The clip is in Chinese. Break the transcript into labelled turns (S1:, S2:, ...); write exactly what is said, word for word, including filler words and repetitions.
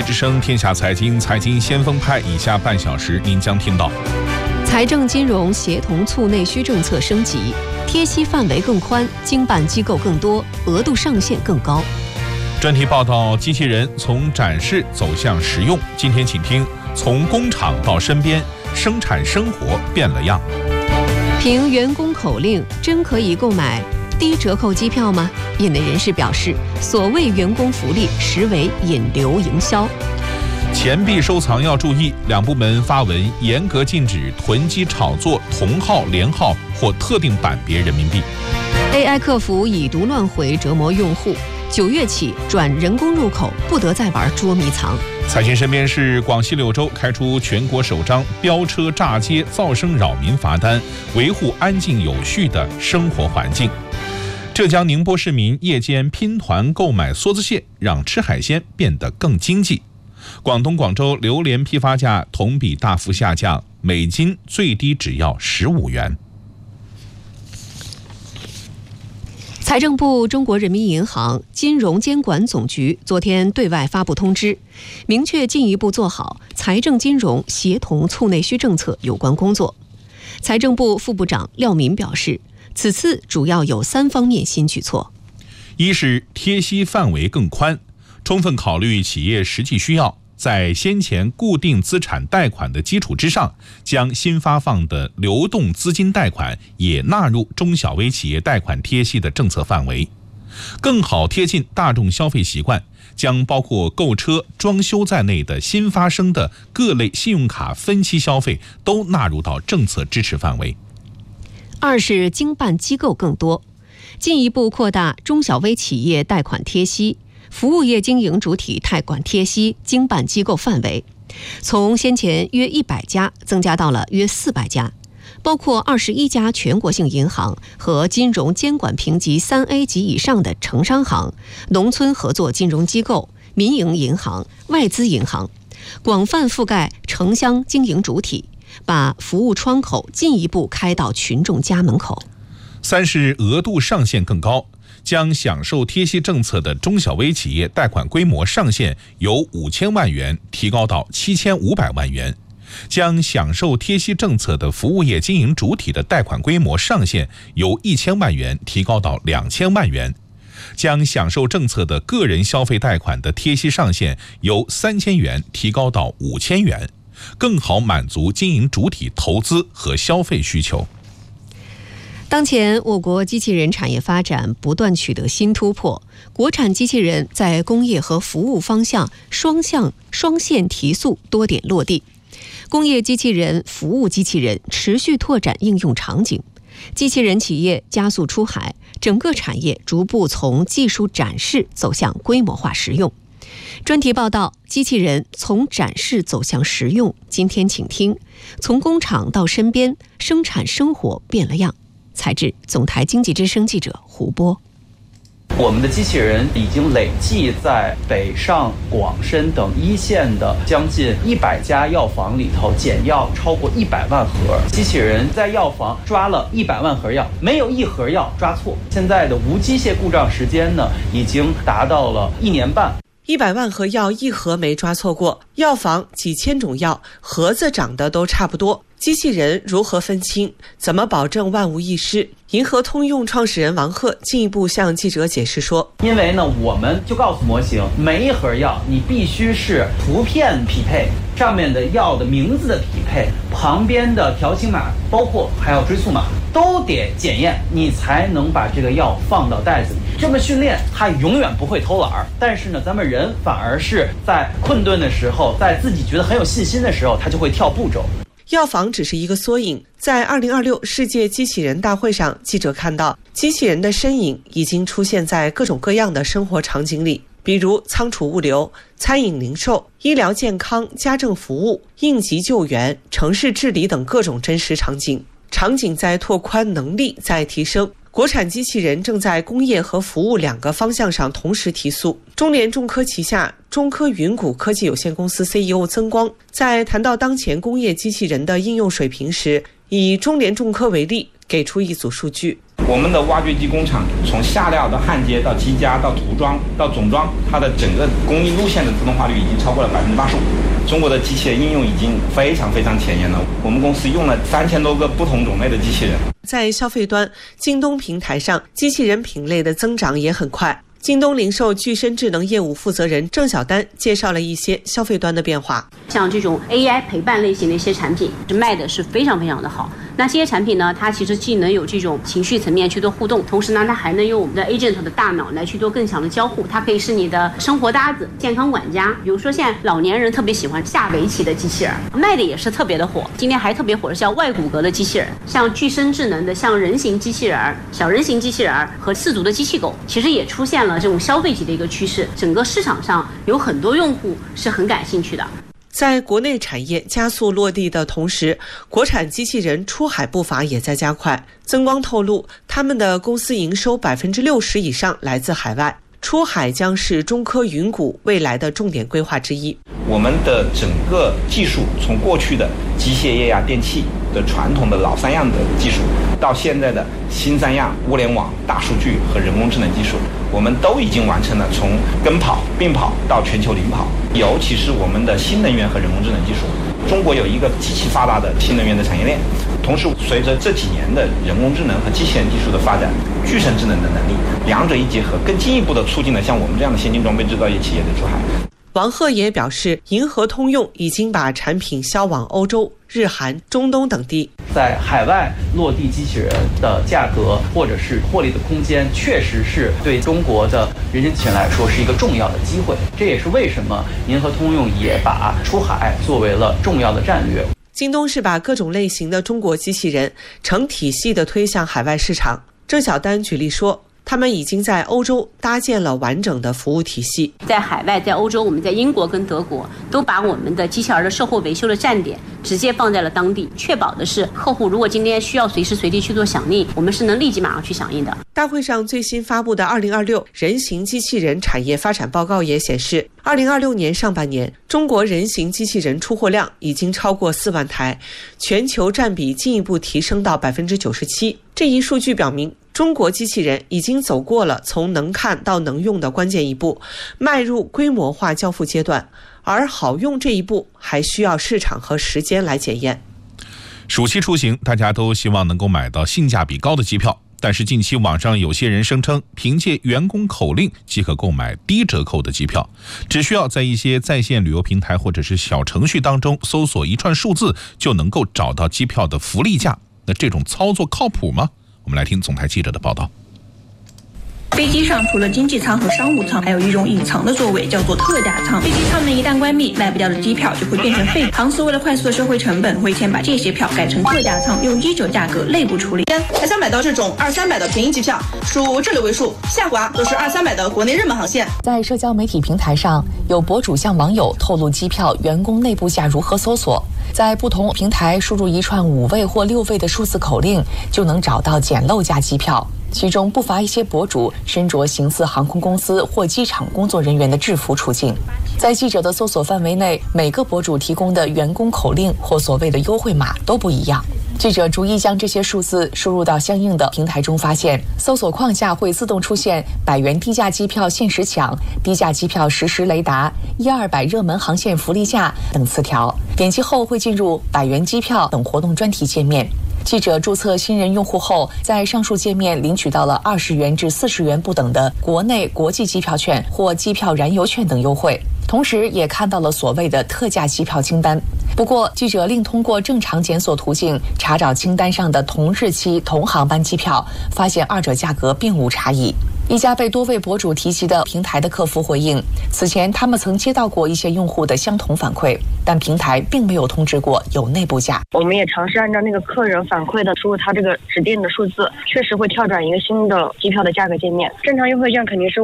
S1: 之声天下财经财经先锋派，以下半小时您将听到：
S2: 财政金融协同促内需政策升级，贴息范围更宽，经办机构更多，额度上限更高。
S1: 专题报道：机器人从展示走向实用。今天请听：从工厂到身边，生产生活变了样。
S2: 凭员工口令，真可以购买低折扣机票吗？业内人士表示，所谓员工福利实为引流营销。
S1: 钱币收藏要注意，两部门发文严格禁止囤积炒作同号、连号或特定版别人民币。
S2: A I 客服已读乱回折磨用户，九月起转人工入口，不得再玩捉迷藏。
S1: 财经身边是广西柳州开出全国首张飙车炸街噪声扰民罚单，维护安静有序的生活环境。浙江宁波市民夜间拼团购买梭子蟹，让吃海鲜变得更经济。广东广州榴莲批发价同比大幅下降，每斤最低只要十五元。
S2: 财政部、中国人民银行、金融监管总局昨天对外发布通知，明确进一步做好财政金融协同促内需政策有关工作。财政部副部长廖民表示，此次主要有三方面新举措：
S1: 一是贴息范围更宽，充分考虑企业实际需要，在先前固定资产贷款的基础之上，将新发放的流动资金贷款也纳入中小微企业贷款贴息的政策范围，更好贴近大众消费习惯，将包括购车、装修在内的新发生的各类信用卡分期消费都纳入到政策支持范围。
S2: 二是经办机构更多，进一步扩大中小微企业贷款贴息、服务业经营主体贷款贴息经办机构范围，从先前约一百家增加到了约四百家，包括二十一家全国性银行和金融监管评级三 A 及以上的城商行、农村合作金融机构、民营银行、外资银行，广泛覆盖城乡经营主体，把服务窗口进一步开到群众家门口。
S1: 三是额度上限更高，将享受贴息政策的中小微企业贷款规模上限由五千万元提高到七千五百万元，将享受贴息政策的服务业经营主体的贷款规模上限由一千万元提高到两千万元，将享受政策的个人消费贷款的贴息上限由三千元提高到五千元，更好满足经营主体投资和消费需求。
S2: 当前我国机器人产业发展不断取得新突破，国产机器人在工业和服务方向双向双线提速，多点落地。工业机器人、服务机器人持续拓展应用场景，机器人企业加速出海，整个产业逐步从技术展示走向规模化实用。专题报道：机器人从展示走向实用。今天请听：从工厂到身边，生产生活变了样。采制总台经济之声记者胡波。
S3: 我们的机器人已经累计在北上广深等一线的将近一百家药房里头检药超过一百万盒，机器人在药房抓了一百万盒药，没有一盒药抓错。现在的无机械故障时间呢，已经达到了一年半。
S4: 一百万盒药一盒没抓错过，药房几千种药，盒子长得都差不多。机器人如何分清？怎么保证万无一失？银河通用创始人王鹤进一步向记者解释说，
S3: 因为呢，我们就告诉模型，每一盒药你必须是图片匹配，上面的药的名字的匹配，旁边的条形码，包括还有追溯码，都得检验，你才能把这个药放到袋子里。这么训练，它永远不会偷懒儿。但是呢，咱们人反而是在困顿的时候，在自己觉得很有信心的时候，他就会跳步骤。
S4: 药房只是一个缩影，在二零二六世界机器人大会上，记者看到机器人的身影已经出现在各种各样的生活场景里，比如仓储物流、餐饮零售、医疗健康、家政服务、应急救援、城市治理等各种真实场景。场景在拓宽，能力在提升。国产机器人正在工业和服务两个方向上同时提速。中联重科旗下中科云谷科技有限公司 C E O 曾光在谈到当前工业机器人的应用水平时，以中联重科为例，给给出一组数据。
S5: 我们的挖掘机工厂从下料到焊接到机加到涂装到总装，它的整个工艺路线的自动化率已经超过了百分之八十五。中国的机器人应用已经非常非常前沿了，我们公司用了三千多个不同种类的机器人。
S4: 在消费端，京东平台上机器人品类的增长也很快。京东零售具身智能业务负责人郑小丹介绍了一些消费端的变化。
S6: 像这种 A I 陪伴类型的一些产品，卖的是非常非常的好。那这些产品呢，它其实既能有这种情绪层面去做互动，同时呢，它还能用我们的 agent 的大脑来去做更强的交互。它可以是你的生活搭子、健康管家。比如说现在老年人特别喜欢下围棋的机器人，卖的也是特别的火。今天还特别火的像外骨骼的机器人，像具身智能的像人形机器人、小人形机器人和四足的机器狗，其实也出现了这种消费级的一个趋势。整个市场上有很多用户是很感兴趣的。
S4: 在国内产业加速落地的同时，国产机器人出海步伐也在加快。增光透露，他们的公司营收百分之六十以上来自海外，出海将是中科云谷未来的重点规划之一。
S5: 我们的整个技术从过去的机械液压电器的传统的老三样的技术，到现在的新三样物联网、大数据和人工智能技术，我们都已经完成了从跟跑、并跑到全球领跑。尤其是我们的新能源和人工智能技术，中国有一个极其发达的新能源的产业链。同时，随着这几年的人工智能和机器人技术的发展，具身智能的能力，两者一结合，更进一步的促进了像我们这样的先进装备制造业企业的出海。
S4: 王鹤也表示，银河通用已经把产品销往欧洲、日韩、中东等地。
S3: 在海外落地机器人的价格或者是获利的空间，确实是对中国的人形机器人来说是一个重要的机会。这也是为什么银河通用也把出海作为了重要的战略。
S4: 京东是把各种类型的中国机器人成体系的推向海外市场。郑小丹举例说，他们已经在欧洲搭建了完整的服务体系。
S6: 在海外，在欧洲，我们在英国跟德国都把我们的机器人的售后维修的站点直接放在了当地，确保的是客户如果今天需要随时随地去做响应，我们是能立即马上去响应的。
S4: 大会上最新发布的二零二六人形机器人产业发展报告也显示，二零二六年上半年，中国人形机器人出货量已经超过四万台，全球占比进一步提升到百分之九十七。这一数据表明，中国机器人已经走过了从能看到能用的关键一步，迈入规模化交付阶段，而好用这一步还需要市场和时间来检验。
S1: 暑期出行，大家都希望能够买到性价比高的机票，但是近期网上有些人声称，凭借员工口令即可购买低折扣的机票，只需要在一些在线旅游平台或者是小程序当中搜索一串数字，就能够找到机票的福利价。那这种操作靠谱吗？我们来听总台记者的报道。
S7: 飞机上除了经济舱和商务舱，还有一种隐藏的座位，叫做特价舱。飞机舱门一旦关闭，卖不掉的机票就会变成废。航司为了快速的收回成本，会先把这些票改成特价舱，用一折价格内部处理。
S8: 还想买到这种二三百的便宜机票，属这六位数，下滑都是二三百的国内热门航线。
S9: 在社交媒体平台上，有博主向网友透露机票员工内部价如何搜索。在不同平台输入一串五位或六位的数字口令，就能找到捡漏价机票。其中不乏一些博主身着形似航空公司或机场工作人员的制服出镜。在记者的搜索范围内，每个博主提供的员工口令或所谓的优惠码都不一样。记者逐一将这些数字输入到相应的平台中，发现搜索框下会自动出现百元低价机票限时抢、低价机票实时雷达、一二百热门航线福利价等词条。点击后会进入百元机票等活动专题界面。记者注册新人用户后，在上述界面领取到了二十元至四十元不等的国内国际机票券或机票燃油券等优惠，同时也看到了所谓的特价机票清单。不过，记者另通过正常检索途径查找清单上的同日期同航班机票，发现二者价格并无差异。一家被多位博主提及的平台的客服回应，此前他们曾接到过一些用户的相同反馈，但平台并没有通知过有内部价。
S10: 我们也尝试按照那个客人反馈的输入他这个指定的数字，确实会跳转一个新的机票的价格界面。正常优惠券肯定是